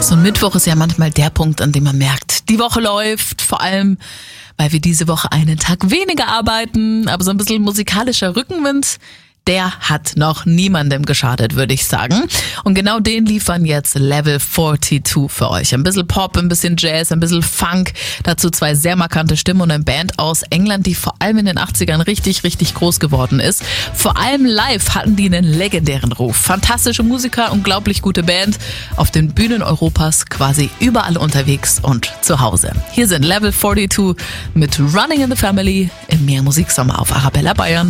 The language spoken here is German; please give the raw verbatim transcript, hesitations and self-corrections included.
So ein Mittwoch ist ja manchmal der Punkt, an dem man merkt, die Woche läuft, vor allem, weil wir diese Woche einen Tag weniger arbeiten, aber so ein bisschen musikalischer Rückenwind, der hat noch niemandem geschadet, würde ich sagen. Und genau den liefern jetzt Level zweiundvierzig für euch. Ein bisschen Pop, ein bisschen Jazz, ein bisschen Funk. Dazu zwei sehr markante Stimmen und eine Band aus England, die vor allem in den achtzigern richtig, richtig groß geworden ist. Vor allem live hatten die einen legendären Ruf. Fantastische Musiker, unglaublich gute Band. Auf den Bühnen Europas quasi überall unterwegs und zu Hause. Hier sind Level zweiundvierzig mit Running in the Family im Mehr Musiksommer auf Arabella Bayern.